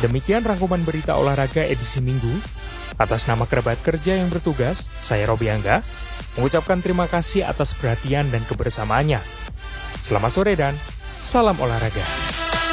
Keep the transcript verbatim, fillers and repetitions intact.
Demikian rangkuman berita olahraga edisi Minggu. Atas nama kerabat kerja yang bertugas, saya Robi Angga, mengucapkan terima kasih atas perhatian dan kebersamaannya. Selamat sore dan salam olahraga.